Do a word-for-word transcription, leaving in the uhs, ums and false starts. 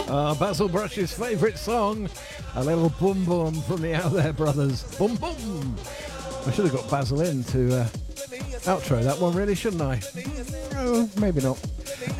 Uh, Basil Brush's favourite song, a little boom boom from the Out There Brothers. Boom boom! I should have got Basil in to uh, outro that one, really, shouldn't I? Oh, maybe not.